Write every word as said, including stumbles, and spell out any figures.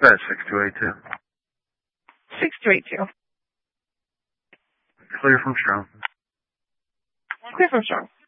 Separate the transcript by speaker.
Speaker 1: That's six two eight two.
Speaker 2: six two eight two.
Speaker 1: Clear from Strong.
Speaker 2: Clear from Strong.